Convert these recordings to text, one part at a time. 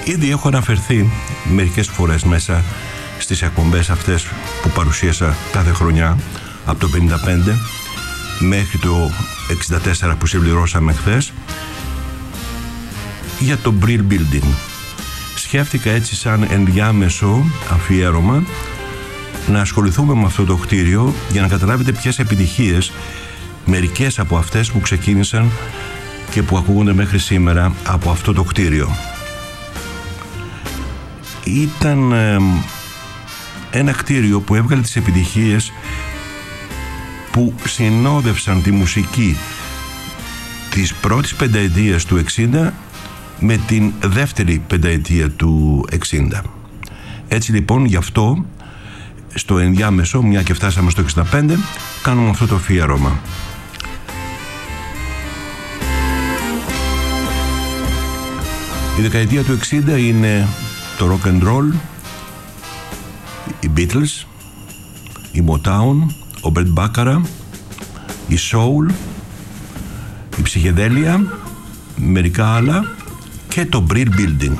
Ήδη έχω αναφερθεί μερικές φορές μέσα στις εκπομπές αυτές που παρουσίασα κάθε χρονιά από το 55 μέχρι το 64 που συμπληρώσαμε χθες για το Brill Building. Σκέφτηκα έτσι σαν ενδιάμεσο αφιέρωμα να ασχοληθούμε με αυτό το κτίριο για να καταλάβετε ποιες επιτυχίες, μερικές από αυτές που ξεκίνησαν και που ακούγονται μέχρι σήμερα από αυτό το κτίριο. Ήταν ένα κτίριο που έβγαλε τις επιτυχίες που συνόδευσαν τη μουσική της πρώτης πενταετίας του 60 με την δεύτερη πενταετία του 60. Έτσι λοιπόν, γι' αυτό στο ενδιάμεσο, μια και φτάσαμε στο 65, κάνουμε αυτό το αφιέρωμα. Η δεκαετία του 60 είναι το rock and roll, οι Beatles, η Motown, ο Burt Bacharach, η Soul, η ψυχεδέλεια, μερικά άλλα και το Brill Building.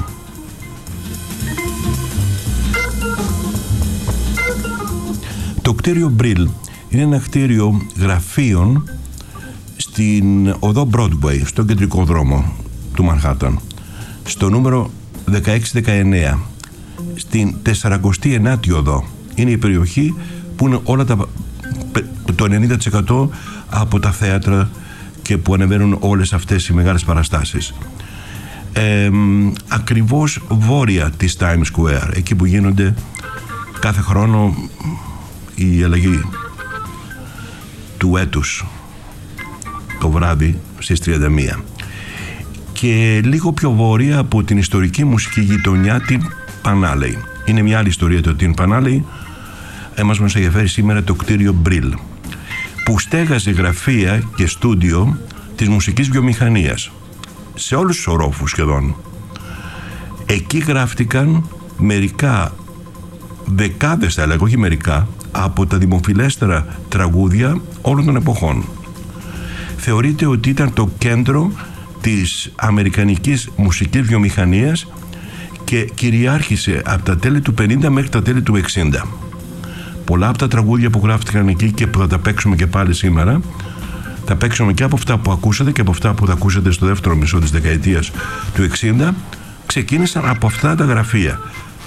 Το κτίριο Brill είναι ένα κτίριο γραφείων στην οδό Broadway, στον κεντρικό δρόμο του Μανχάταν, στο νούμερο 1619, στην 49η οδό. Είναι η περιοχή που είναι όλα το 90% από τα θέατρα και που ανεβαίνουν όλες αυτές οι μεγάλες παραστάσεις. Ακριβώς βόρεια της Times Square, εκεί που γίνονται κάθε χρόνο η αλλαγή του έτους το βράδυ στις 31, και λίγο πιο βόρεια από την ιστορική μουσική γειτονιά την Pan Alley. Είναι μια άλλη ιστορία το την Pan Alley. Μας ενδιαφέρει σήμερα το κτίριο Brill, που στέγαζε γραφεία και στούντιο της μουσικής βιομηχανίας σε όλους τους ορόφους σχεδόν. Εκεί γράφτηκαν μερικά, δεκάδες θα έλεγα, όχι μερικά, από τα δημοφιλέστερα τραγούδια όλων των εποχών. Θεωρείται ότι ήταν το κέντρο της αμερικανικής μουσικής βιομηχανίας και κυριάρχησε από τα τέλη του 50 μέχρι τα τέλη του 60. Πολλά από τα τραγούδια που γράφτηκαν εκεί και που θα τα παίξουμε και πάλι σήμερα, θα παίξουμε και από αυτά που ακούσατε και από αυτά που θα ακούσατε στο δεύτερο μισό της δεκαετίας του 60, ξεκίνησαν από αυτά τα γραφεία.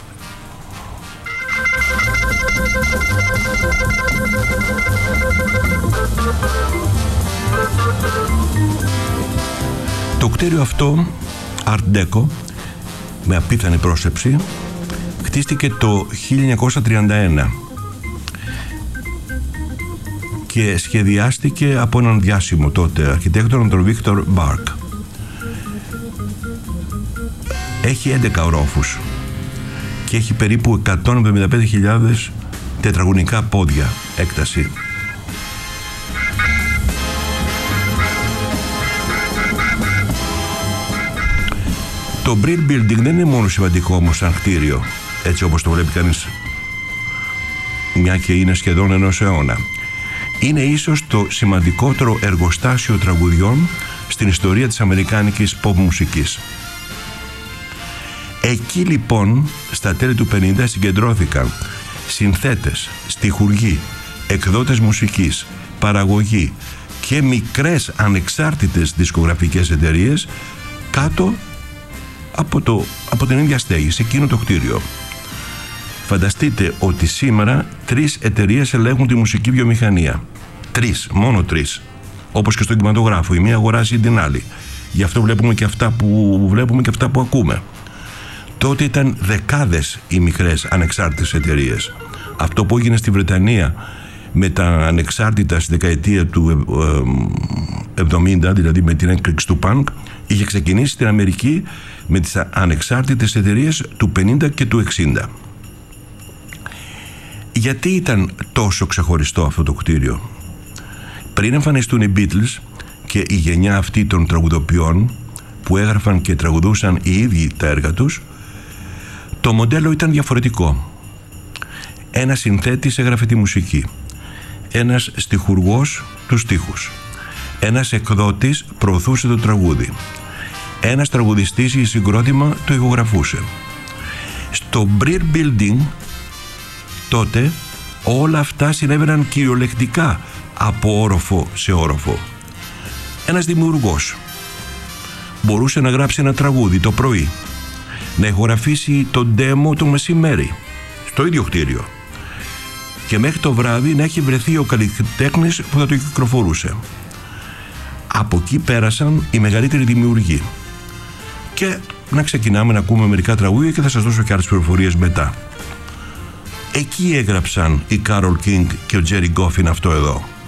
Το κτίριο αυτό, Art Deco, με απίθανη πρόσεψη, χτίστηκε το 1931 και σχεδιάστηκε από έναν διάσημο τότε αρχιτέκτονα, τον Βίκτορ Μπάρκ. Έχει 11 ορόφους και έχει περίπου 175.000 τετραγωνικά πόδια έκταση. Το Brill Building δεν είναι μόνο σημαντικό όμως σαν κτίριο, έτσι όπως το βλέπει κανείς, μια και είναι σχεδόν ενός αιώνα. Είναι ίσως το σημαντικότερο εργοστάσιο τραγουδιών στην ιστορία της αμερικάνικης pop μουσικής. Εκεί λοιπόν στα τέλη του 50 συγκεντρώθηκαν συνθέτες, στιχουργοί, εκδότες μουσικής, παραγωγή και μικρές ανεξάρτητες δισκογραφικές εταιρείες κάτω από την ίδια στέγη, σε εκείνο το κτίριο. Φανταστείτε ότι σήμερα 3 εταιρείες ελέγχουν τη μουσική βιομηχανία. 3, μόνο 3. Όπως και στον κινηματογράφο. Η μία αγοράζει την άλλη. Γι' αυτό βλέπουμε και αυτά που βλέπουμε και αυτά που ακούμε. Τότε ήταν δεκάδες οι μικρές ανεξάρτητες εταιρείες. Αυτό που έγινε στη Βρετανία με τα ανεξάρτητα στη δεκαετία του 70, δηλαδή με την έκρηξη του πανκ, είχε ξεκινήσει στην Αμερική με τις ανεξάρτητες εταιρείες του 50 και του 60. Γιατί ήταν τόσο ξεχωριστό αυτό το κτίριο? Πριν εμφανιστούν οι Beatles και η γενιά αυτή των τραγουδοποιών που έγραφαν και τραγουδούσαν οι ίδιοι τα έργα τους, το μοντέλο ήταν διαφορετικό. Ένας συνθέτης έγραφε τη μουσική, ένας στιχουργός τους στίχους, ένας εκδότης προωθούσε το τραγούδι, ένας τραγουδιστής ή συγκρότημα το ηχογραφούσε. Στο Breer Building τότε όλα αυτά συνέβαιναν κυριολεκτικά από όροφο σε όροφο. Ένας δημιουργός μπορούσε να γράψει ένα τραγούδι το πρωί, να ηχογραφήσει το demo το μεσημέρι στο ίδιο κτίριο και μέχρι το βράδυ να έχει βρεθεί ο καλλιτέχνης που θα το κυκλοφορούσε. Από εκεί πέρασαν οι μεγαλύτεροι δημιουργοί και να ξεκινάμε να ακούμε μερικά τραγούδια και θα σας δώσω και άλλες πληροφορίες μετά. Εκεί έγραψαν η Carole King και ο Jerry Goffin αυτό εδώ.